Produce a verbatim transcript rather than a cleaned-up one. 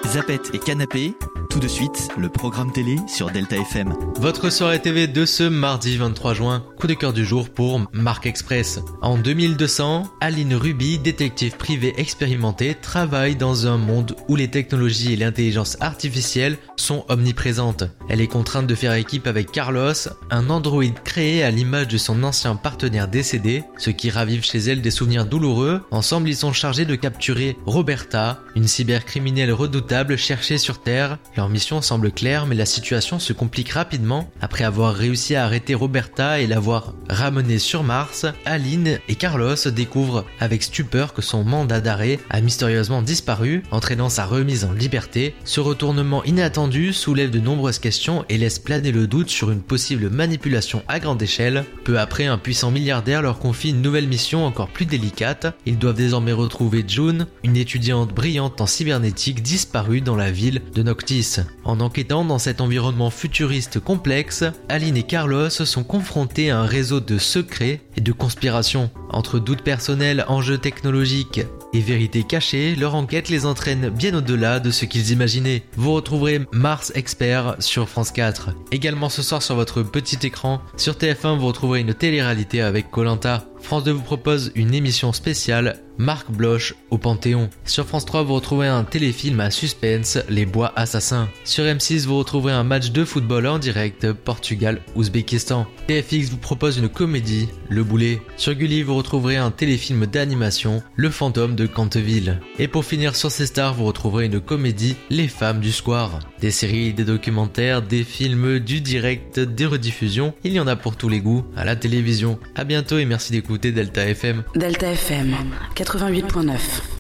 Zapette et Canapé, tout de suite, le programme télé sur Delta F M. Votre soirée T V de ce mardi vingt-trois juin, coup de cœur du jour pour Marc Express. En deux mille deux cents, Aline Ruby, détective privée expérimentée, travaille dans un monde où les technologies et l'intelligence artificielle sont omniprésentes. Elle est contrainte de faire équipe avec Carlos, un androïde créé à l'image de son ancien partenaire décédé, ce qui ravive chez elle des souvenirs douloureux. Ensemble, ils sont chargés de capturer Roberta, une cybercriminelle redoutable cherchée sur Terre. Leur mission semble claire, mais la situation se complique rapidement. Après avoir réussi à arrêter Roberta et l'avoir ramenée sur Mars, Aline et Carlos découvrent avec stupeur que son mandat d'arrêt a mystérieusement disparu, entraînant sa remise en liberté. Ce retournement inattendu soulève de nombreuses questions et laisse planer le doute sur une possible manipulation à grande échelle. Peu après, un puissant milliardaire leur confie une nouvelle mission encore plus délicate. Ils doivent désormais retrouver June, une étudiante brillante en cybernétique disparue dans la ville de Noctis. En enquêtant dans cet environnement futuriste complexe, Aline et Carlos sont confrontés à un réseau de secrets et de conspirations. Entre doutes personnels, enjeux technologiques et vérités cachées, leur enquête les entraîne bien au-delà de ce qu'ils imaginaient. Vous retrouverez Mars Expert sur France quatre. Également ce soir sur votre petit écran, sur T F un vous retrouverez une télé-réalité avec Koh-Lanta. France deux vous propose une émission spéciale Marc Bloch au Panthéon. Sur France trois vous retrouverez un téléfilm à suspense, Les Bois Assassins. Sur M six vous retrouverez un match de football en direct, Portugal-Ouzbékistan. T F X vous propose une comédie, Le Boulet. Sur Gulli vous retrouverez un téléfilm d'animation, Le Fantôme de Canteville. Et pour finir sur C Star vous retrouverez une comédie, Les Femmes du Square. Des séries, des documentaires, des films, du direct, des rediffusions, il y en a pour tous les goûts à la télévision. A bientôt et merci d'écouter Delta F M. Delta F M quatre-vingt-huit virgule neuf.